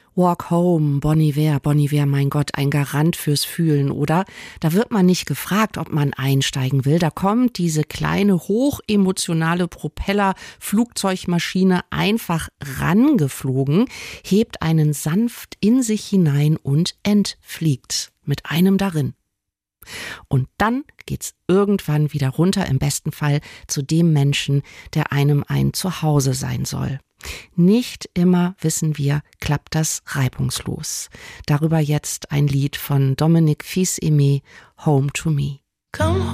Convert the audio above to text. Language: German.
Walk Home, Bon Iver, mein Gott, ein Garant fürs Fühlen, oder? Da wird man nicht gefragt, ob man einsteigen will. Da kommt diese kleine, hochemotionale Propeller-Flugzeugmaschine einfach rangeflogen, hebt einen sanft in sich hinein und entfliegt mit einem darin. Und dann geht's irgendwann wieder runter, im besten Fall zu dem Menschen, der einem ein Zuhause sein soll. Nicht immer, wissen wir, klappt das reibungslos. Darüber jetzt ein Lied von Dominique Fils-Aimé, Home to Me. Come